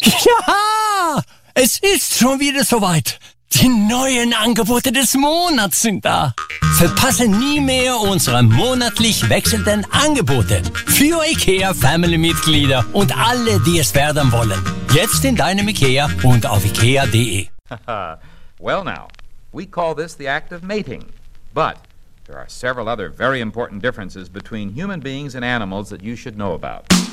Ja, es ist schon wieder soweit. Die neuen Angebote des Monats sind da. Verpasse nie mehr unsere monatlich wechselnden Angebote für IKEA-Family-Mitglieder und alle, die es werden wollen. Jetzt in deinem IKEA und auf ikea.de. Well now, we call this the act of mating. But there are several other very important differences between human beings and animals that you should know about.